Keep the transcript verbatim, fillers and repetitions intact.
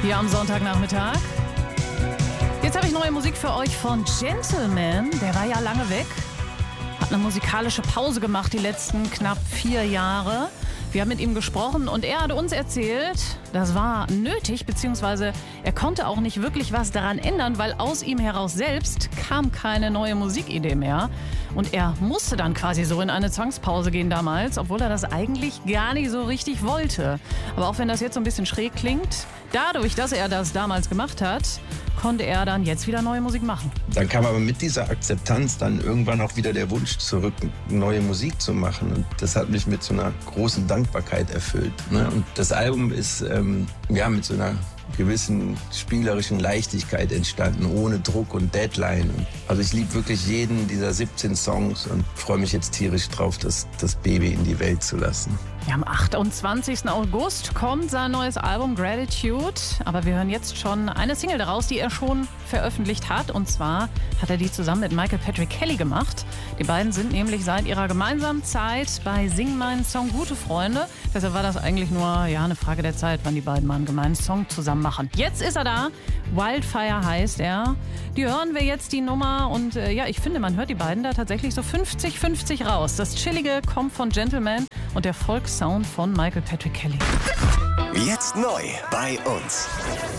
hier am Sonntagnachmittag. Jetzt habe ich neue Musik für euch von Gentleman. Der war ja lange weg, hat eine musikalische Pause gemacht die letzten knapp vier Jahre. Wir haben mit ihm gesprochen und er hat uns erzählt, das war nötig, beziehungsweise er konnte auch nicht wirklich was daran ändern, weil aus ihm heraus selbst kam keine neue Musikidee mehr. Und er musste dann quasi so in eine Zwangspause gehen damals, obwohl er das eigentlich gar nicht so richtig wollte. Aber auch wenn das jetzt so ein bisschen schräg klingt, dadurch, dass er das damals gemacht hat, konnte er dann jetzt wieder neue Musik machen. Dann kam aber mit dieser Akzeptanz dann irgendwann auch wieder der Wunsch zurück, neue Musik zu machen. Und das hat mich mit so einer großen Dankbarkeit erfüllt. Ne? Und das Album ist ähm, ja, mit so einer gewissen spielerischen Leichtigkeit entstanden, ohne Druck und Deadline. Also ich liebe wirklich jeden dieser siebzehn Songs und freue mich jetzt tierisch drauf, das, das Baby in die Welt zu lassen. Ja, am achtundzwanzigsten August kommt sein neues Album Gratitude. Aber wir hören jetzt schon eine Single daraus, die er schon veröffentlicht hat. Und zwar hat er die zusammen mit Michael Patrick Kelly gemacht. Die beiden sind nämlich seit ihrer gemeinsamen Zeit bei Sing meinen Song gute Freunde. Deshalb war das eigentlich nur ja, eine Frage der Zeit, wann die beiden mal einen gemeinen Song zusammen machen. Jetzt ist er da. Wildfire heißt er. Die hören wir jetzt die Nummer. Und äh, ja, ich finde, man hört die beiden da tatsächlich so fünfzig fünfzig raus. Das Chillige kommt von Gentleman und der Folksound von Michael Patrick Kelly. Jetzt neu bei uns.